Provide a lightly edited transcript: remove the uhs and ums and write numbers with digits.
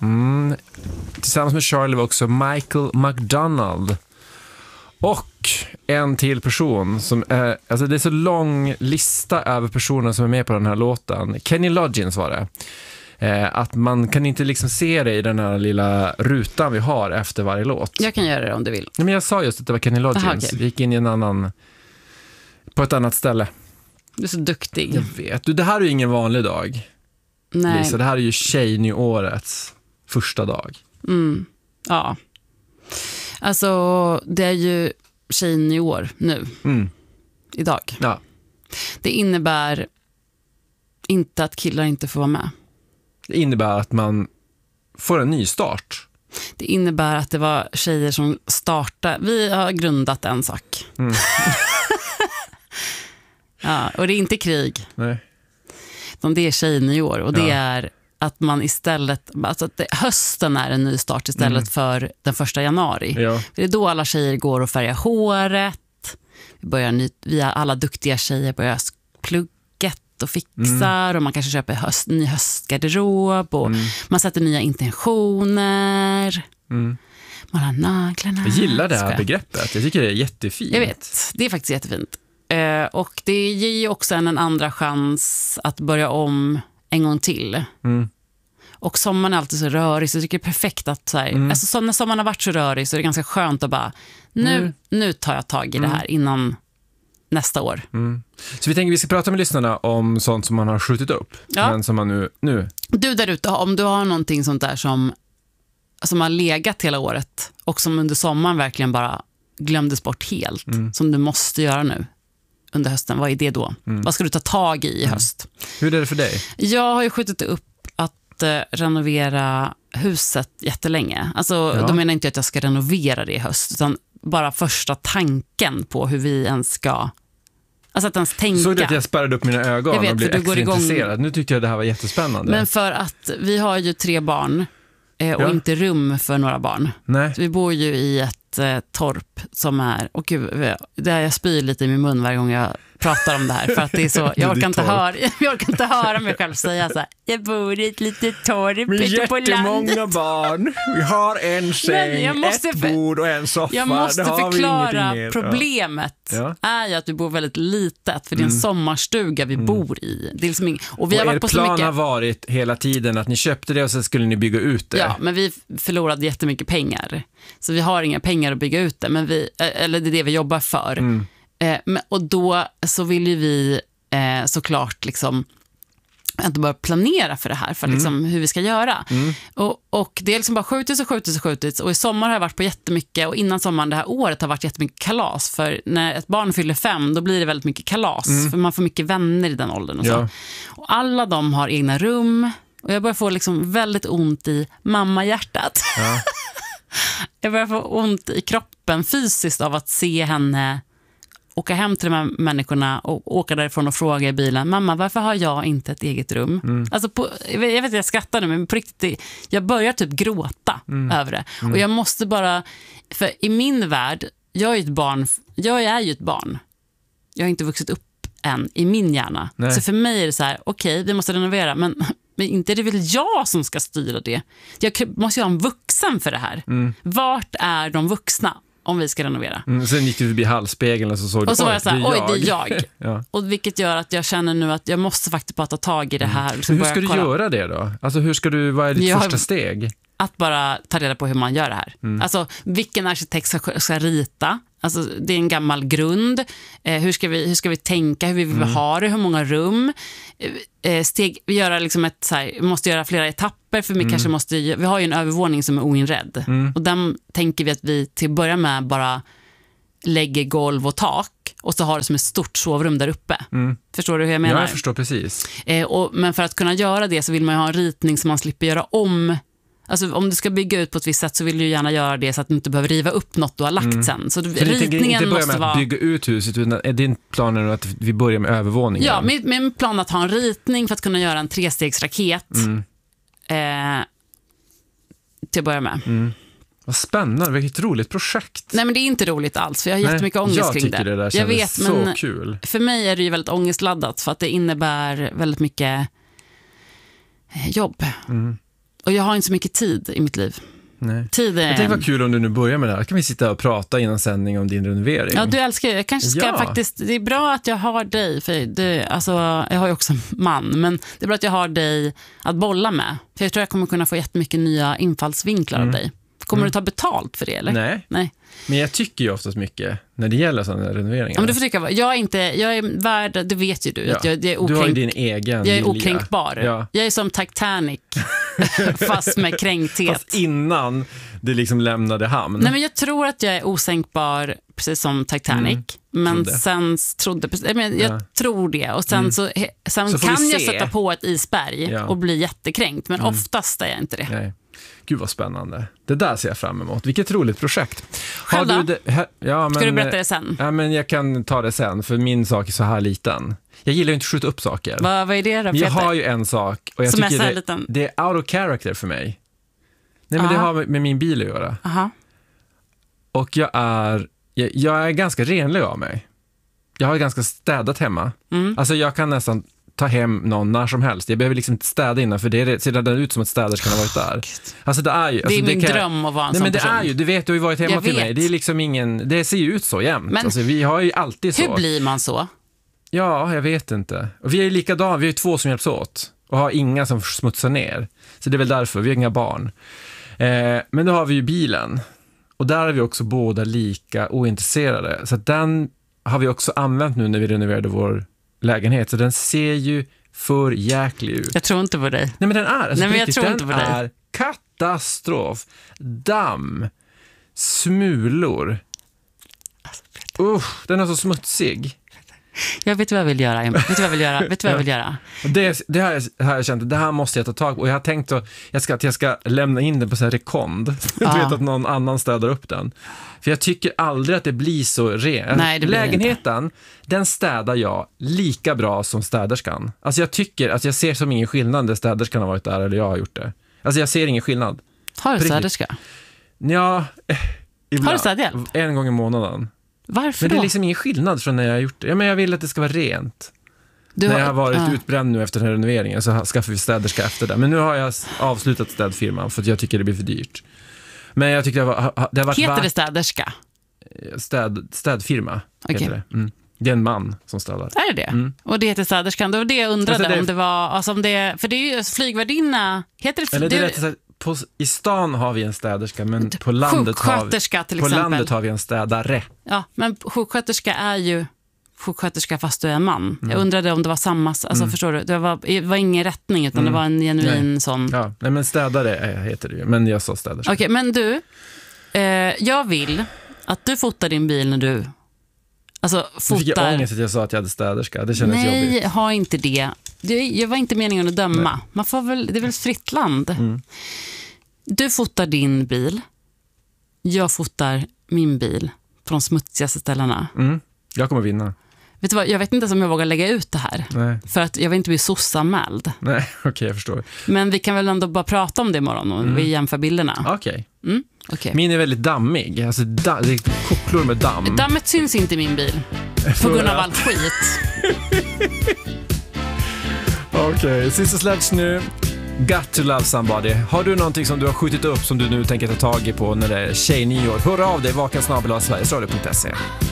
Tillsammans med Charlie var också Michael McDonald. Och en till person som är, alltså det är så lång lista över personer som är med på den här låten. Kenny Loggins var det. Att man kan inte liksom se det i den här lilla rutan vi har efter varje låt. Jag kan göra det om du vill. Men jag sa just att det var Kenny Loggins. Aha, okay. Vi gick in i på ett annat ställe. Du är så duktig. Jag vet. Du, det här är ju ingen vanlig dag. Nej. Lisa, det här är ju tjejnyårets första dag. Ja. Alltså, det är ju tjejnyår nu. Idag. Ja. Det innebär inte att killar inte får vara med. Det innebär att man får en ny start. Det innebär att det var tjejer som startade. Vi har grundat en sak. Ja, och det är inte krig. Nej. Det är tjejnyår. Och det är att man istället... Alltså att hösten är en ny start istället för den 1 januari. Ja. Det är då alla tjejer går och färgar håret. Vi har alla duktiga tjejer börjar plugget och fixar. Och man kanske köper ny höstgarderob. Och man sätter nya intentioner. Man har naglarna. Jag gillar det här begreppet. Jag tycker det är jättefint. Jag vet, det är faktiskt jättefint. Och det ger ju också en andra chans att börja om en gång till. Och sommaren är alltid så rörig, så jag tycker det är perfekt att så här, alltså, när sommaren har varit så rörig så är det ganska skönt att bara nu tar jag tag i det här innan nästa år. Så vi tänker vi ska prata med lyssnarna om sånt som man har skjutit upp. Men som man nu... Du där ute, om du har någonting sånt där som har legat hela året och som under sommaren verkligen bara glömdes bort helt, som du måste göra nu under hösten, vad är det då? Vad ska du ta tag i höst? Hur är det för dig? Jag har ju skjutit upp att renovera huset jättelänge. Alltså, då menar inte att jag ska renovera det i höst, utan bara första tanken på hur vi ens ska... Alltså att ens tänka. Såg du att jag spärrade upp mina ögon och blev extra igång... intresserad? Nu tyckte jag det här var jättespännande. Men för att vi har ju 3 barn och inte rum för några barn. Nej. Så vi bor ju i ett torp som är... Och gud, där jag spyr lite i min mun varje gång jag pratar om det här. För att det är så... Jag orkar inte höra mig själv säga så här: jag bor i ett litet torp ute på landet. Jättemånga barn. Vi har en säng, ett bord och en soffa. Jag måste förklara problemet. Är ju att vi bor väldigt litet. För det är en sommarstuga vi bor i. Det är liksom och vi har varit på så mycket... plan har varit hela tiden att ni köpte det och så skulle ni bygga ut det. Ja, men vi förlorade jättemycket pengar. Så vi har inga pengar att bygga ut det. Men eller det är det vi jobbar för. Och då så vill ju vi såklart liksom inte bara planera för det här, för liksom hur vi ska göra. Och det är liksom bara skjutits. Och i sommar har jag varit på jättemycket, och innan sommaren det här året har varit jättemycket kalas. För när ett barn fyller 5, då blir det väldigt mycket kalas. För man får mycket vänner i den åldern och så. Och alla de har egna rum. Och jag börjar få liksom väldigt ont i mammahjärtat. Jag börjar få ont i kroppen fysiskt av att se henne åka hem till de här människorna och åka därifrån och fråga i bilen: mamma, varför har jag inte ett eget rum? Alltså jag vet att jag skrattar nu, men på riktigt, jag börjar typ gråta över det. Och jag måste bara, för i min värld, jag är ju ett barn. Jag har inte vuxit upp än i min hjärna. Så för mig är det så här: okej, vi måste renovera, men inte är det väl jag som ska styra det. Jag måste ju ha en vuxen för det här. Vart är de vuxna om vi ska renovera? Sen gick du förbi halsspegeln och så såg du, och så var jag så här, det är jag. Ja. Och vilket gör att jag känner nu att jag måste faktiskt bara ta tag i det här. Så hur ska du göra det då? Alltså vad är ditt första steg? Att bara ta reda på hur man gör det här. Alltså vilken arkitekt ska rita? Alltså det är en gammal grund. Hur ska vi tänka? Hur vi vill ha det? Hur många rum? Vi göra liksom måste göra flera etapper, för vi har ju en övervåning som är oinredd. Och den tänker vi att vi till att börja med bara lägger golv och tak, och så har det som ett stort sovrum där uppe. Förstår du hur jag menar? Ja, jag förstår precis. Men för att kunna göra det så vill man ju ha en ritning som man slipper göra om. Alltså om du ska bygga ut på ett visst sätt så vill du gärna göra det så att du inte behöver riva upp något du har lagt sen. Så ritningen inte börja måste med att bygga ut huset, utan är din plan att vi börjar med övervåningen? Ja, min plan att ha en ritning för att kunna göra en 3-stegsraket till att börja med. Vad spännande, vilket roligt projekt. Nej, men det är inte roligt alls, för jag har jättemycket ångest kring det. Jag tycker det där kändes så kul. För mig är det ju väldigt ångestladdat, för att det innebär väldigt mycket jobb. Och jag har inte så mycket tid i mitt liv. Nej. Tid är... Jag tänkte vad kul om du nu börjar med det här. Kan vi sitta och prata innan sändning om din renovering? Ja, du älskar det. Jag kanske ska faktiskt... Det är bra att jag har dig, för jag har ju också man, men det är bra att jag har dig att bolla med. För jag tror jag kommer kunna få jättemycket nya infallsvinklar av dig. Kommer du ta betalt för det, eller? Nej. Men jag tycker ju oftast mycket när det gäller sådana renoveringar. Ja, men du får tycka, jag är värd, det vet ju du, att jag är du har ju din egen jag är okränkbar. Ja. Jag är som Titanic, fast med kränkthet. Fast innan det liksom lämnade hamn. Nej, men jag tror att jag är osänkbar, precis som Titanic. Men sen tror det. Och sen, så kan jag sätta på ett isberg och bli jättekränkt. Men oftast är jag inte det. Nej. Gud vad spännande. Det där ser jag fram emot. Vilket roligt projekt. Själv då? Ska du berätta det sen? Ja, men jag kan ta det sen, för min sak är så här liten. Jag gillar ju inte att skjuta upp saker. Vad är det då, Peter? Jag har ju en sak och jag som tycker det är out of character för mig. Nej, men det har med min bil att göra. Aha. Och jag är ganska renlig av mig. Jag har ganska städat hemma. Alltså jag kan nästan ta hem någon när som helst. Jag behöver liksom inte städa innan, för det ser redan ut som att städerskan har varit där. Alltså det är ju... Alltså, det är min dröm att vara en sån person. Det är ju, du vet, du har ju varit hemma till mig. Det är liksom det ser ju ut så jämt. Men alltså, vi har ju alltid så. Hur blir man så? Ja, jag vet inte. Och vi är ju likadana, vi är ju 2 som hjälps åt. Och har inga som smutsar ner. Så det är väl därför, vi har inga barn. Men då har vi ju bilen. Och där är vi också båda lika ointresserade. Så den har vi också använt nu när vi renoverade vår lägenhet, så den ser ju för jäklig ut. Jag tror inte på dig. Nej, men den är, alltså, nej, men jag tror inte på dig. Den är katastrof. Damm, smulor. Den är så smutsig. Jag vet vad jag vill göra. Vet du vad jag vill göra? Det här har jag känt, det här måste jag ta tag på. Och jag har tänkt att jag ska lämna in den på så här rekond. Du vet att någon annan städar upp den. För jag tycker aldrig att det blir så rent. Nej, det blir lägenheten, den städar jag lika bra som städerskan. Alltså jag tycker att jag ser som ingen skillnad där städerskan har varit där eller jag har gjort det. Alltså jag ser ingen skillnad. Har du städerska? Ja, ibland. Har du städhjälp? 1 gång i månaden. Varför då? Men det är liksom ingen skillnad från när jag har gjort det. Ja, men jag vill att det ska vara rent. När jag har varit utbränd nu efter den här renoveringen så skaffar vi städerska efter det. Men nu har jag avslutat städfirman för att jag tycker det blir för dyrt. Men jag tycker det har varit... Heter det städerska? Städfirma heter det. Det är en man som städar. Är det? Och det heter städerskan. Det var det jag undrade alltså om det var... Alltså om det, för det är ju flygvärdinna. Heter det... Eller det är rätt att i stan har vi en städerska, men på landet har vi en städare. Ja, men sjuksköterska är ju sjuksköterska fast du är en man. Jag undrade om det var samma, alltså förstår du? Det var ingen rättning utan det var en genuin sån... Ja, nej, men städare heter det ju, men jag sa städerska. Okej, men du, jag vill att du fotar din bil när du... Alltså, fotar... Nu fick jag ångest att jag sa att jag hade städerska. Det kändes jobbigt. Nej, ha inte det. Jag var inte meningen att döma. Man får väl, det är väl fritt land. Du fotar din bil. Jag fotar min bil på de smutsigaste ställena. Jag kommer vinna. Vet du vad, jag vet inte om jag vågar lägga ut det här. Nej. För att jag vill inte bli sossamälld. Nej, okej, jag förstår. Men vi kan väl ändå bara prata om det imorgon och vi jämför bilderna. Okej. Okay. Min är väldigt dammig. Alltså, det är kokklor med damm. Dammet syns inte i min bil. På grund av allt skit. Okej, sista släpps nu. Got to love somebody. Har du någonting som du har skjutit upp som du nu tänker ta tag i på när det är tjejnyår? Hör av dig, vakan@sverigesradio.se.